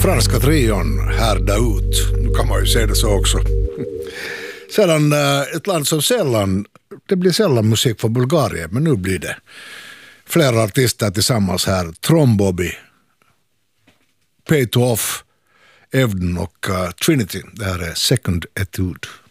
franska trion härda ut. Nu kan man ju se det så också. Sedan ett land som det blir sällan musik från Bulgarien, men nu blir det flera artister tillsammans här. Trombobby, Pay to Off, Evden och Trinity. Det här är Second Etude.